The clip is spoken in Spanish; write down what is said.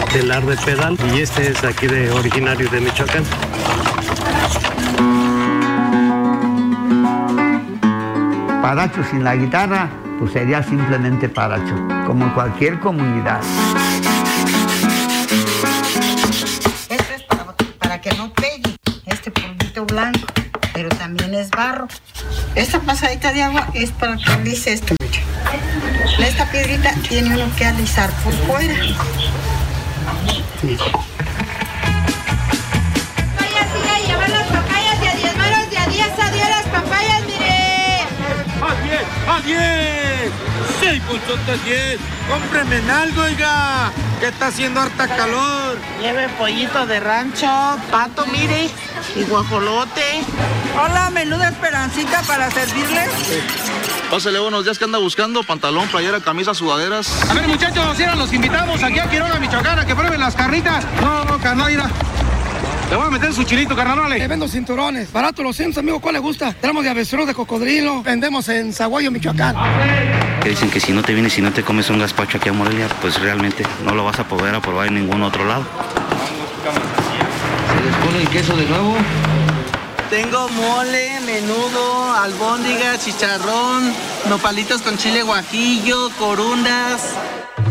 telar de pedal, y este es aquí de originario de Michoacán. Paracho sin la guitarra, pues sería simplemente paracho, como cualquier comunidad. Esto es para que no pegue este polvito blanco, pero también es barro. Esta pasadita de agua es para que alice esto. Esta piedrita tiene uno que alisar por fuera. Sí. Llevar las papayas de a 10 manos, de a 10 a 10 las papayas, mire. ¡A 10! ¡Sí, pulsotas 10! ¡Cómpreme algo, oiga! Que está haciendo harta calor. Lleve pollito de rancho, pato, mire, y guajolote. Hola, menú de Esperancita para servirles. Pásale, buenos días, ¿qué anda buscando? Pantalón, playera, camisa, sudaderas. A ver, muchachos, los invitamos aquí a Quiroga, Michoacán, a que prueben las carnitas. No, carnal, mira. Le voy a meter su chilito, carnal. Vendo cinturones, barato los cientos, amigo, ¿cuál le gusta? Tenemos de avestruz, de cocodrilo, vendemos en Zaguayo, Michoacán. Que dicen que si no te vienes, si no te comes un gazpacho aquí a Morelia, pues realmente no lo vas a poder probar en ningún otro lado. ¿Se les pone el queso de nuevo? Tengo mole, menudo, albóndiga, chicharrón, nopalitos con chile guajillo, corundas.